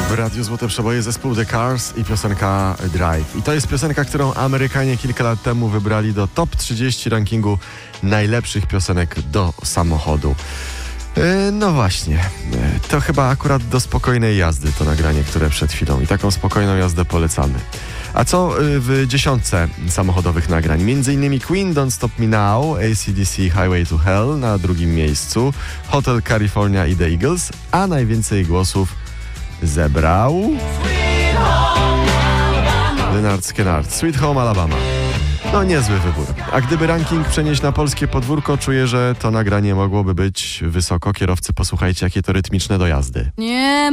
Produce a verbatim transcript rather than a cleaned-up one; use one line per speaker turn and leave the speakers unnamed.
W Radiu Złote Przeboje zespół The Cars i piosenka Drive. I to jest piosenka, którą Amerykanie kilka lat temu wybrali do top trzydzieści rankingu najlepszych piosenek do samochodu. Yy, no właśnie, yy, to chyba akurat do spokojnej jazdy to nagranie, które przed chwilą. I taką spokojną jazdę polecamy. A co yy, w dziesiątce samochodowych nagrań? Między innymi Queen, Don't Stop Me Now, A C D C, Highway to Hell na drugim miejscu, Hotel California i The Eagles, a najwięcej głosów zebrał Lynyrd Skynyrd, Sweet Home Alabama. No niezły wybór. A gdyby ranking przenieść na polskie podwórko, czuję, że to nagranie mogłoby być wysoko. Kierowcy, posłuchajcie, jakie to rytmiczne do jazdy.
Nie